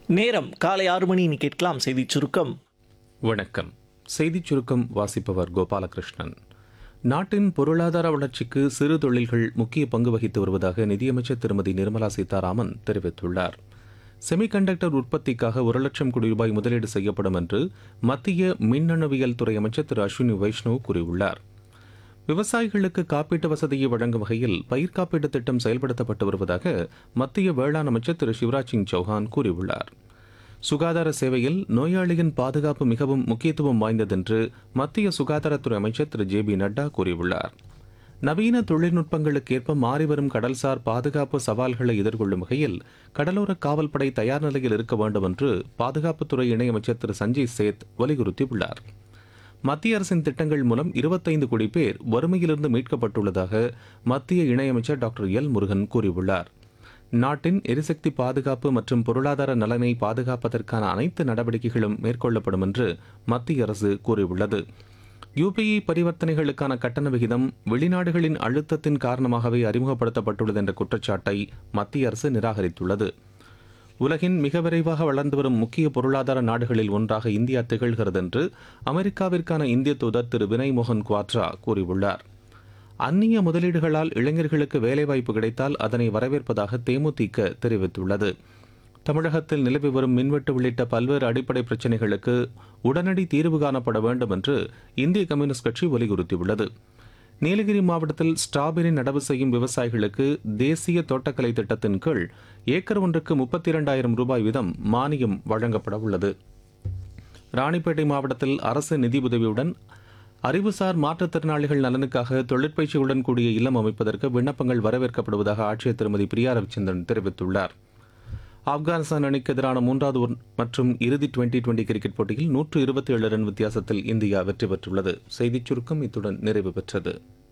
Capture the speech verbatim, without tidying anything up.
நேரம் காலை ஆறு மணி. இனி கேட்கலாம் செய்திச் சுருக்கம். வணக்கம். செய்திச் சுருக்கம் வாசிப்பவர் கோபாலகிருஷ்ணன். நாட்டின் பொருளாதார வளர்ச்சிக்கு சிறு தொழில்கள் முக்கிய பங்கு வகித்து வருவதாக நிதியமைச்சர் திருமதி நிர்மலா சீதாராமன் தெரிவித்துள்ளார். செமிகண்டக்டர் உற்பத்திக்காக ஒரு லட்சம் கோடி ரூபாய் முதலீடு செய்யப்படும் என்று மத்திய மின்னணுவியல் துறை அமைச்சர் திரு அஸ்வினி வைஷ்ணவ் கூறியுள்ளார். விவசாயிகளுக்கு காப்பீட்டு வசதியை வழங்கும் வகையில் பயிர் காப்பீட்டு திட்டம் செயல்படுத்தப்பட்டு வருவதாக மத்திய வேளாண் அமைச்சர் திரு சிவராஜ் சிங் சௌஹான் கூறியுள்ளார். சுகாதார சேவையில் நோயாளியின் பாதுகாப்பு மிகவும் முக்கியத்துவம் வாய்ந்ததென்று மத்திய சுகாதாரத்துறை அமைச்சர் திரு ஜே பி நட்டா கூறியுள்ளார். நவீன தொழில்நுட்பங்களுக்கேற்ப மாறிவரும் கடல்சார் பாதுகாப்பு சவால்களை எதிர்கொள்ளும் வகையில் கடலோர காவல்படை தயார் நிலையில் இருக்க வேண்டும் என்று பாதுகாப்புத்துறை இணையமைச்சர் திரு சஞ்சய் சேத் வலியுறுத்தியுள்ளார். மத்திய அரசின் திட்டங்கள் மூலம் இருபத்தைந்து கோடி பேர் வறுமையிலிருந்து மீட்கப்பட்டுள்ளதாக மத்திய இணையமைச்சர் டாக்டர் எல் முருகன் கூறியுள்ளார். நாட்டின் எரிசக்தி பாதுகாப்பு மற்றும் பொருளாதார நலனை பாதுகாப்பதற்கான அனைத்து நடவடிக்கைகளும் மேற்கொள்ளப்படும் என்று மத்திய அரசு கூறியுள்ளது. யுபிஐ பரிவர்த்தனைகளுக்கான கட்டண விகிதம் வெளிநாடுகளின் அழுத்தத்தின் காரணமாகவே அறிமுகப்படுத்தப்பட்டுள்ளது என்ற குற்றச்சாட்டை மத்திய அரசு நிராகரித்துள்ளது. உலகின் மிக விரைவாக வளர்ந்து வரும் முக்கிய பொருளாதார நாடுகளில் ஒன்றாக இந்தியா திகழ்கிறது என்று அமெரிக்காவிற்கான இந்திய தூதர் திரு வினய் மோகன் குவாட்ரா கூறியுள்ளார். அந்நிய முதலீடுகளால் இளைஞர்களுக்கு வேலைவாய்ப்பு கிடைத்தால் அதனை வரவேற்பதாக தேமுதிக தெரிவித்துள்ளது. தமிழகத்தில் நிலவி வரும் மின்வெட்டு உள்ளிட்ட பல்வேறு அடிப்படை பிரச்சினைகளுக்கு உடனடி தீர்வு காணப்பட வேண்டும் என்று இந்திய கம்யூனிஸ்ட் கட்சி வலியுறுத்தியுள்ளது. நீலகிரி மாவட்டத்தில் ஸ்ட்ராபெரி நடவு செய்யும் விவசாயிகளுக்கு தேசிய தோட்டக்கலை திட்டத்தின் கீழ் ஏக்கர் ஒன்றுக்கு முப்பத்தி இரண்டாயிரம் ரூபாய் வீதம் மானியம் வழங்கப்பட உள்ளது. ராணிப்பேட்டை மாவட்டத்தில் அரசு நிதி உதவியுடன் அறிவுசார் மாற்றுத்திறனாளிகள் நலனுக்காக தொழிற்பயிற்சியுடன் கூடிய இல்லம் அமைப்பதற்கு விண்ணப்பங்கள் வரவேற்கப்படுவதாக ஆட்சியர் திருமதி பிரியா ரவிச்சந்திரன் தெரிவித்துள்ளார். ஆப்கானிஸ்தான் அணிக்கு எதிரான மூன்றாவது மற்றும் இறுதி டுவெண்டி டுவெண்டி கிரிக்கெட் போட்டியில் நூற்று இருபத்தி ஏழு ரன் வித்தியாசத்தில் இந்தியா வெற்றி பெற்றுள்ளது. செய்திச் சுருக்கம் இத்துடன் நிறைவு பெற்றது.